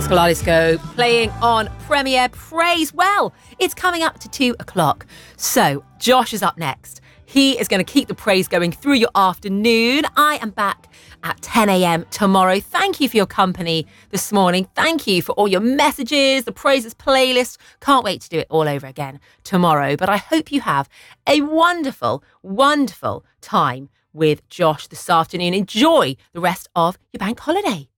Kaleidoscope playing on Premier Praise. Well, it's coming up to 2 o'clock. So Josh is up next. He is going to keep the praise going through your afternoon. I am back at 10 a.m. tomorrow. Thank you for your company this morning. Thank you for all your messages, the praises playlist. Can't wait to do it all over again tomorrow. But I hope you have a wonderful, wonderful time with Josh this afternoon. Enjoy the rest of your bank holiday.